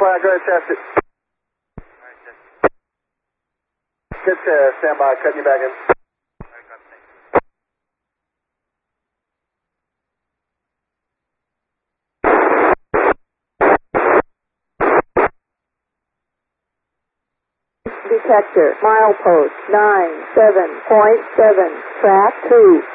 flag, go ahead, test it. Good to stand by, cutting you back in. Detector, milepost 97.7, track 2.